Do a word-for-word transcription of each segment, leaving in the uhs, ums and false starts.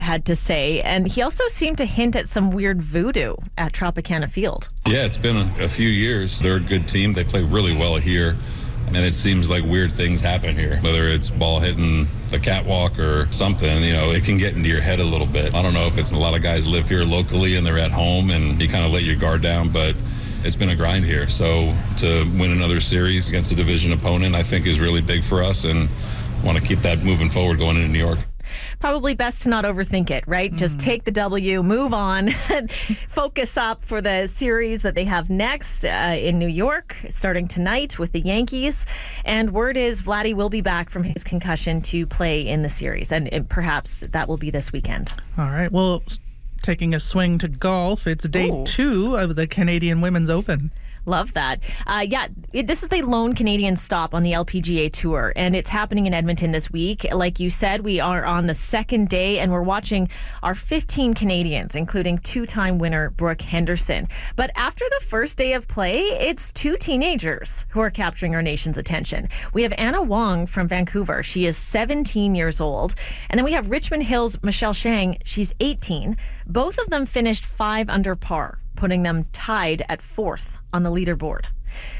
had to say. And he also seemed to hint at some weird voodoo at Tropicana Field. Yeah, it's been a, a few years. They're a good team. They play really well here. And it seems like weird things happen here, whether it's ball hitting the catwalk or something, you know, it can get into your head a little bit. I don't know if it's a lot of guys live here locally and they're at home and you kind of let your guard down, but it's been a grind here. So to win another series against a division opponent, I think is really big for us and want to keep that moving forward going into New York. Probably best to not overthink it, right? Mm. Just take the W, move on, focus up for the series that they have next uh, in New York, starting tonight with the Yankees. And word is Vladdy will be back from his concussion to play in the series, and, and perhaps that will be this weekend. All right. Well, taking a swing to golf, it's day Ooh. two of the Canadian Women's Open. Love that. Uh, yeah, it, this is the lone Canadian stop on the L P G A Tour, and it's happening in Edmonton this week. Like you said, we are on the second day, and we're watching our fifteen Canadians, including two-time winner Brooke Henderson. But after the first day of play, it's two teenagers who are capturing our nation's attention. We have Anna Wong from Vancouver. She is seventeen years old. And then we have Richmond Hill's Michelle Shang. She's eighteen. Both of them finished five under par, putting them tied at fourth on the leaderboard.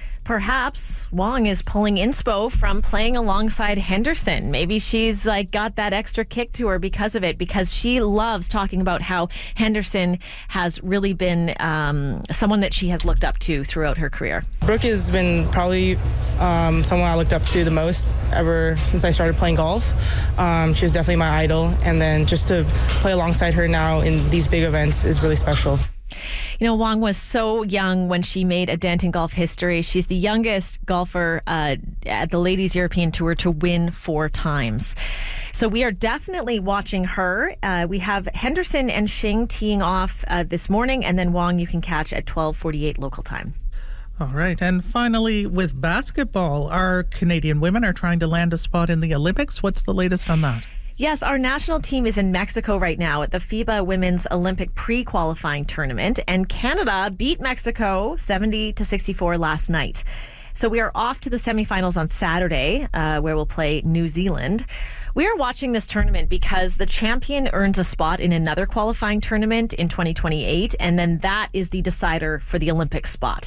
Perhaps Wong is pulling inspo from playing alongside Henderson. Maybe she's like got that extra kick to her because of it, because she loves talking about how Henderson has really been um, someone that she has looked up to throughout her career. Brooke has been probably um, someone I looked up to the most ever since I started playing golf. Um, she was definitely my idol, and then just to play alongside her now in these big events is really special. You know, Wong was so young when she made a dent in golf history. She's the youngest golfer uh, at the Ladies European Tour to win four times. So we are definitely watching her. Uh, we have Henderson and Shing teeing off uh, this morning, and then Wong you can catch at twelve forty-eight local time. All right. And finally, with basketball, our Canadian women are trying to land a spot in the Olympics. What's the latest on that? Yes, our national team is in Mexico right now at the FIBA Women's Olympic pre-qualifying tournament, and Canada beat Mexico seventy to sixty-four last night. So we are off to the semifinals on Saturday, uh, where we'll play New Zealand. We are watching this tournament because the champion earns a spot in another qualifying tournament in twenty twenty-eight, and then that is the decider for the Olympic spot.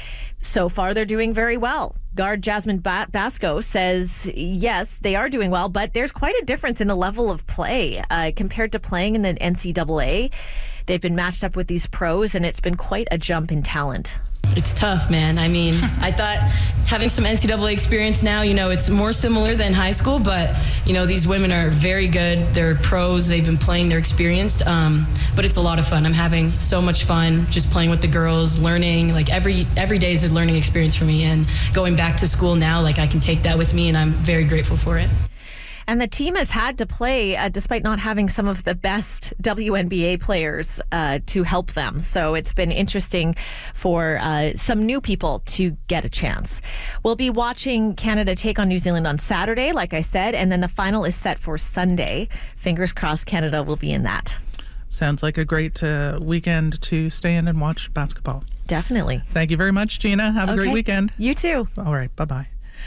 So far, they're doing very well. Guard Jasmine ba- Basco says, yes, they are doing well, but there's quite a difference in the level of play uh, compared to playing in the N C double A. They've been matched up with these pros, and it's been quite a jump in talent. It's tough, man. I mean, I thought having some N C double A experience now, you know, it's more similar than high school, but, you know, these women are very good. They're pros. They've been playing. They're experienced. Um, but it's a lot of fun. I'm having so much fun just playing with the girls, learning. Like, every every day is a learning experience for me. And going back to school now, like, I can take that with me, and I'm very grateful for it. And the team has had to play uh, despite not having some of the best W N B A players uh, to help them. So it's been interesting for uh, some new people to get a chance. We'll be watching Canada take on New Zealand on Saturday, like I said, and then the final is set for Sunday. Fingers crossed Canada will be in that. Sounds like a great uh, weekend to stay in and watch basketball. Definitely. Thank you very much, Gina. Have a okay. great weekend. You too. All right. Bye-bye.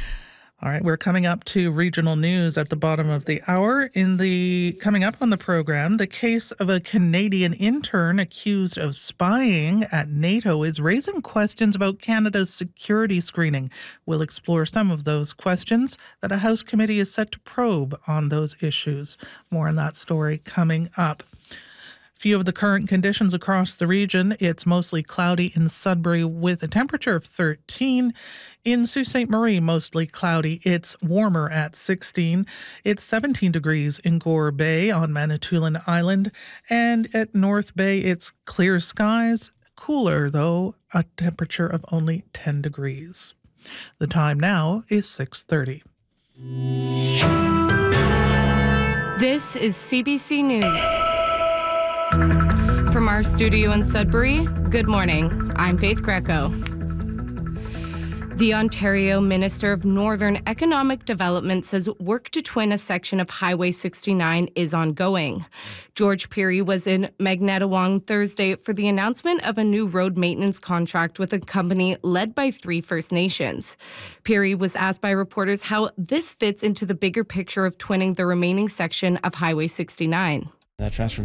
All right, we're coming up to regional news at the bottom of the hour. In the coming up on the program, the case of a Canadian intern accused of spying at NATO is raising questions about Canada's security screening. We'll explore some of those questions that a House committee is set to probe on those issues. More on that story coming up. Few of the current conditions across the region. It's mostly cloudy in Sudbury with a temperature of thirteen. In Sault Ste. Marie, mostly cloudy. It's warmer at sixteen. It's seventeen degrees in Gore Bay on Manitoulin Island. And at North Bay, it's clear skies. Cooler, though, a temperature of only ten degrees. The time now is six thirty. This is C B C News. From our studio in Sudbury, good morning. I'm Faith Greco. The Ontario Minister of Northern Economic Development says work to twin a section of Highway sixty-nine is ongoing. George Pirie was in Magnetawong Thursday for the announcement of a new road maintenance contract with a company led by three First Nations. Pirie was asked by reporters how this fits into the bigger picture of twinning the remaining section of Highway sixty-nine. That transfer